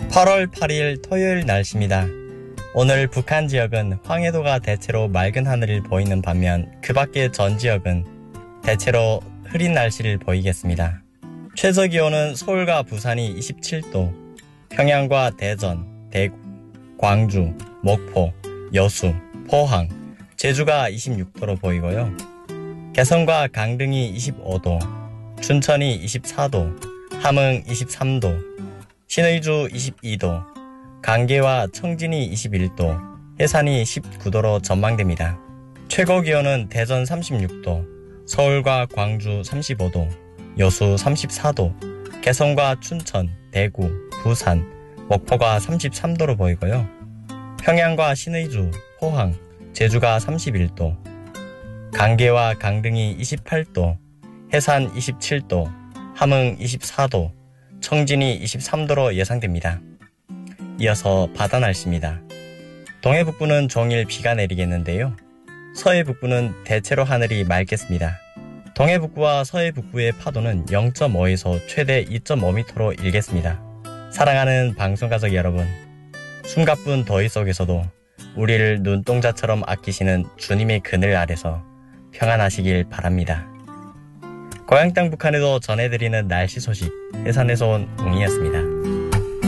8월 8일 토요일 날씨입니다. 오늘 북한 지역은 황해도가 대체로 맑은 하늘을 보이는 반면 그 밖의 전 지역은 대체로 흐린 날씨를 보이겠습니다. 최저기온은 서울과 부산이 27도, 평양과 대전, 대구, 광주, 목포, 여수, 포항, 제주가 26도로 보이고요. 개성과 강릉이 25도, 춘천이 24도, 함흥 23도, 신의주 22도, 강계와 청진이 21도, 해산이 19도로 전망됩니다. 최고 기온은 대전 36도, 서울과 광주 35도, 여수 34도, 개성과 춘천, 대구, 부산, 목포가 33도로 보이고요. 평양과 신의주, 포항, 제주가 31도, 강계와 강릉이 28도, 해산 27도, 함흥 24도, 청진이 23도로 예상됩니다. 이어서 바다 날씨입니다. 동해 북부는 종일 비가 내리겠는데요. 서해 북부는 대체로 하늘이 맑겠습니다. 동해 북부와 서해 북부의 파도는 0.5에서 최대 2.5m로 일겠습니다. 사랑하는 방송가족 여러분, 숨가쁜 더위 속에서도 우리를 눈동자처럼 아끼시는 주님의 그늘 아래서 평안하시길 바랍니다. 고향 땅 북한에도 전해드리는 날씨 소식, 해산에서 온 웅이었습니다.